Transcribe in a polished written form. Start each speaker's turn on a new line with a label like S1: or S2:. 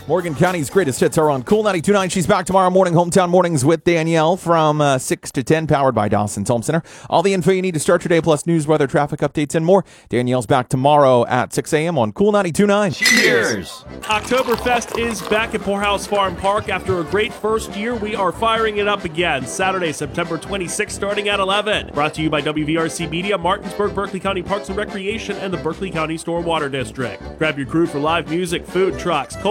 S1: Morgan County's greatest hits are on Cool 92.9. She's back tomorrow morning. Hometown Mornings with Danielle from 6 to 10, powered by Dawson's Home Center. All the info you need to start your day, plus news, weather, traffic updates, and more. Danielle's back tomorrow at 6 a.m. on Cool 92.9.
S2: Cheers!
S3: Oktoberfest is back at Poorhouse Farm Park. After a great first year, we are firing it up again. Saturday, September 26th, starting at 11. Brought to you by WVRC Media, Martinsburg, Berkeley County Parks and Recreation, and the Berkeley County Stormwater District. Grab your crew for live music, food trucks,